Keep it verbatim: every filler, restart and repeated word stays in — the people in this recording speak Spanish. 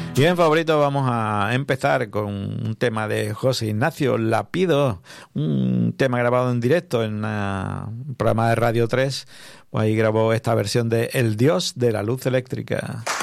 Y en favorito vamos a empezar con un tema de José Ignacio Lapido, un tema grabado en directo en una, un programa de Radio tres. Pues ahí grabó esta versión de El Dios de la Luz Eléctrica.